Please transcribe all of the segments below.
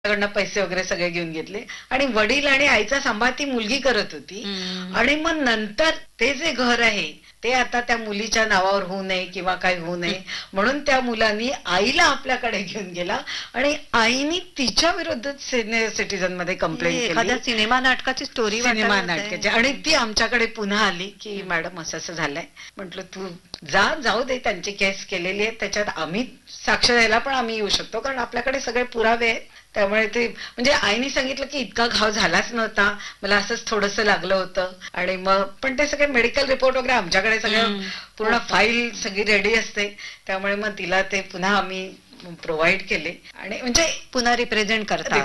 कडनं पैसे वगैरे सगळे घेऊन घेतले आणि वडील आणि आईचा सांभाळ ती मुलगी करत होती. आणि मग नंतर ते जे घर आहे ते आता त्या मुलीच्या नावावर होऊ नये किंवा काही होऊ नये म्हणून त्या मुलांनी आईला आपल्याकडे घेऊन गेला आणि आईनी तिच्या विरुद्ध सिनियर सिटीजन मध्ये कंप्लेंट केली. एखाद्या सिनेमा नाटकाची स्टोरी, सिनेमा नाटकाची. आणि ती आमच्याकडे पुन्हा आली की मॅडम असं असं झालंय. म्हटलं तू जाऊ दे, त्यांची केस केलेली आहे, त्याच्यात आम्ही साक्ष द्यायला पण आम्ही येऊ शकतो कारण आपल्याकडे सगळे पुरावे आहेत. त्यामुळे ते म्हणजे आईने सांगितलं की इतका घाव झालाच नव्हता, मला असंच थोडस लागलं होतं. आणि मग पण ते सगळे मेडिकल रिपोर्ट वगैरे आमच्याकडे सगळं पूर्ण फाईल सगळी रेडी असते. त्यामुळे मग तिला ते पुन्हा आम्ही प्रोव्हाइड केले आणि म्हणजे पुन्हा रिप्रेझेंट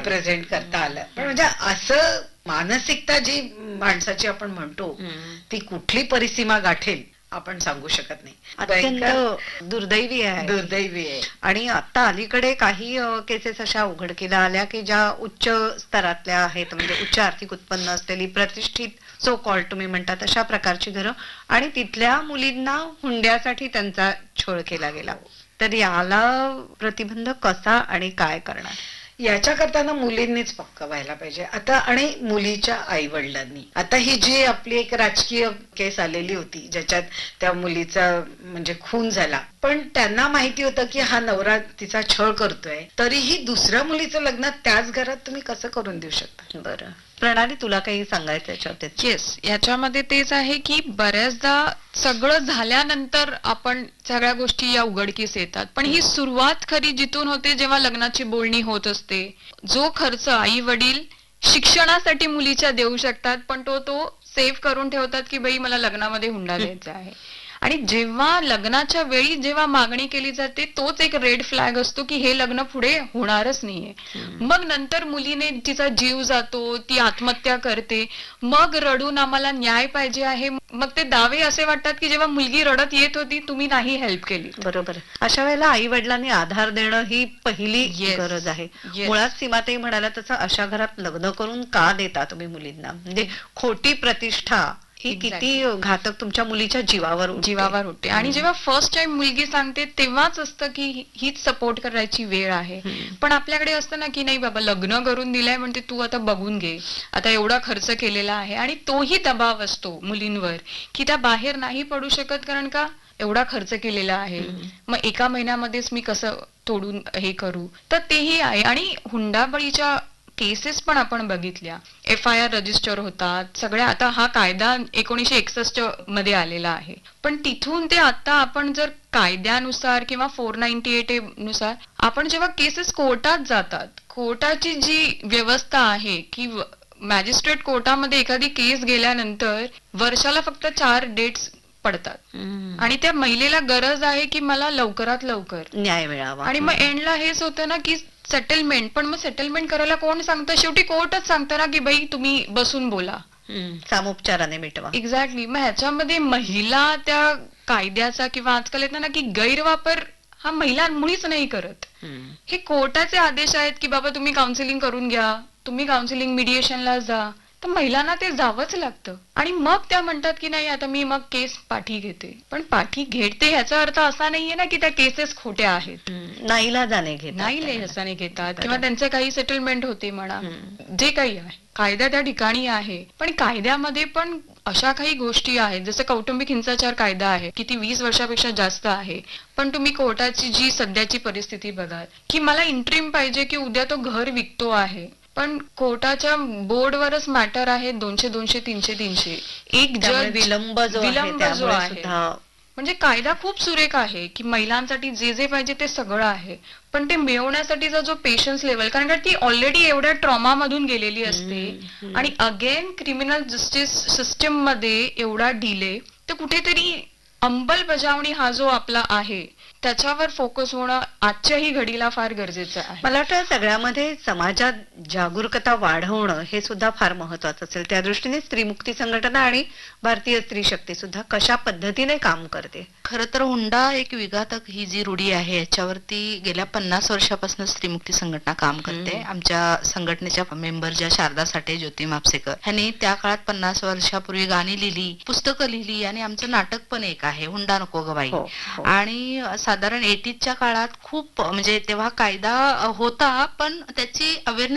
करता आलं. पण म्हणजे असं मानसिकता जी माणसाची आपण म्हणतो ती कुठली परिसीमा गाठेल आपण सांगू शकत नाही. अत्यंत दुर्दैवी आहे. आणि आता अलीकडे काही केसेस अशा उघडकीला आल्या की ज्या उच्च स्तरातल्या आहेत, म्हणजे उच्च आर्थिक उत्पन्न असलेली प्रतिष्ठित सो कॉल तुम्ही म्हणतात अशा प्रकारची घरं, आणि तिथल्या मुलींना हुंड्यासाठी त्यांचा छळ केला गेला. तर याला प्रतिबंध कसा आणि काय करणार? याच्याकरता ना मुलींनीच पक्क व्हायला पाहिजे आता, आणि मुलीच्या आई वडिलांनी. आता ही जी आपली एक राजकीय केस आलेली होती ज्याच्यात त्या मुलीचा म्हणजे खून झाला, पण त्यांना माहिती होतं की हा नवरा तिचा छळ करतोय, तरीही दुसऱ्या मुलीचं लग्न त्याच घरात तुम्ही कसं करून देऊ शकता? बरं, प्रणाली तुला काही सांगायचं याच्यात? येस, याच्यामध्ये तेच आहे की बऱ्याचदा सगळं झाल्यानंतर आपण सगळ्या गोष्टी या उघडकीस येतात, पण ही सुरुवात खरी जिथून होते जेव्हा लग्नाची बोलणी होत असते. जो खर्च आई वडील शिक्षणासाठी मुलीच्या देऊ शकतात पण तो सेव्ह करून ठेवतात की बाई मला लग्नामध्ये हुंडा द्यायचा आहे, आणि जेव्हा लग्नाच्या वेळी जेव्हा मागणी केली जाते तोच एक रेड फ्लॅग असतो की हे लग्न पुढे होणारच नाहीये. मग नंतर मुलीने तिचा जीव जातो, ती आत्महत्या करते, मग रडून आम्हाला न्याय पाहिजे आहे. मग ते दावे असे वाटतात की जेव्हा मुलगी रडत येत होती तुम्ही नाही हेल्प केली. बरोबर. अशा वेळेला आई वडिलांनी आधार देणं ही पहिली गरज आहे. मुळात सीमाताई म्हणाला तसं अशा घरात लग्न करून का देता तुम्ही मुलींना? म्हणजे खोटी प्रतिष्ठा ही किती घातक तुमच्या मुलीच्या जीवावर उठते. आणि जेव्हा फर्स्ट टाइम मुलगी सांगते तेव्हाच असतं की हीच सपोर्ट करायची वेळ आहे. पण आपल्याकडे असतं ना की नाही बाबा लग्न करून दिलंय म्हणते तू आता बघून घे, आता एवढा खर्च केलेला आहे, आणि तोही दबाव असतो मुलींवर की त्या बाहेर नाही पडू शकत कारण का एवढा खर्च केलेला आहे, मग एका महिन्यामध्येच मी कसं तोडून हे करू. तर तेही आहे. आणि हुंडाबळीच्या केसेस पण आपण बघितल्या, FIR रजिस्टर होतात सगळ्या. आता हा कायदा 1961 मध्ये आलेला आहे, पण तिथून ते आता आपण जर कायद्यानुसार किंवा 498A नुसार आपण जेव्हा केसेस कोर्टात जातात, कोर्टाची जी व्यवस्था आहे की मॅजिस्ट्रेट कोर्टामध्ये एखादी केस गेल्यानंतर वर्षाला फक्त 4 डेट्स पडतात, आणि त्या महिलेला गरज आहे की मला लवकरात लवकर न्याय मिळावा. आणि मग एंडला हेच होतं ना की सेटलमेंट. पण मग सेटलमेंट करायला कोण सांगतं? शेवटी कोर्टच सांगतं ना की बाई तुम्ही बसून बोला, सामोपचाराने मिटवा. एक्झॅक्टली. मग ह्याच्यामध्ये महिला त्या कायद्याचा किंवा आजकाल येतं ना की गैरवापर हा महिला मुळीच नाही करत. हे कोर्टाचे आदेश आहेत की बाबा तुम्ही काउन्सिलिंग करून घ्या, तुम्ही काउन्सिलिंग मिडिएशनला जा, तर महिलांना ते जावंच लागतं. आणि मग त्या म्हणतात की नाही आता मी मग केस पाठी घेते. पण पाठी घेते ह्याचा अर्थ असा नाहीये ना की त्या केसेस खोट्या आहेत. नाईलाजाने घेतात किंवा त्यांचं काही सेटलमेंट होते म्हणा, जे काही आहे कायदा त्या ठिकाणी आहे. पण कायद्यामध्ये पण अशा काही गोष्टी आहेत, जसं कौटुंबिक हिंसाचार कायदा आहे की ती 20 वर्षापेक्षा जास्त आहे, पण तुम्ही कोर्टाची जी सध्याची परिस्थिती बघाल की मला इंट्रीम पाहिजे की उद्या तो घर विकतो आहे, पण कोर्टाच्या बोर्डवरच मॅटर आहे 200, 300. एक जज विलंब जो आहे. म्हणजे कायदा खूप सुरेख आहे की महिलांसाठी जे जे पाहिजे ते सगळं आहे, पण ते मिळवण्यासाठीचा जो पेशन्स लेवल, कारण का ती ऑलरेडी एवढ्या ट्रॉमा मधून गेलेली असते आणि अगेन क्रिमिनल जस्टिस सिस्टीम मध्ये एवढा डिले, तर कुठेतरी अंमलबजावणी हा जो आपला आहे त्याच्यावर फोकस होणं आजच्याही घडीला फार गरजेचं आहे. मला वाटतं सगळ्यामध्ये समाजात जागरूकता वाढवणं हे सुद्धा फार महत्वाचं असेल. त्या दृष्टीने स्त्रीमुक्ती संघटना आणि भारतीय स्त्री शक्ती सुद्धा कशा पद्धतीने काम करते? खरं तर हुंडा एक विघातक ही जी रूढी आहे याच्यावरती गेल्या 50 वर्षापासून स्त्रीमुक्ती संघटना काम करते. आमच्या संघटनेच्या मेंबर ज्या शारदा साठे, ज्योती मापसेकर ह्यांनी त्या काळात 50 वर्षापूर्वी गाणी लिहिली, पुस्तकं लिहिली, आणि आमचं नाटक पण एक आहे हुंडा नको ग बाई. आणि साधारण 80च्या काळात खूप म्हणजे तेव्हा कायदा होता पण त्याची अवेअरनेस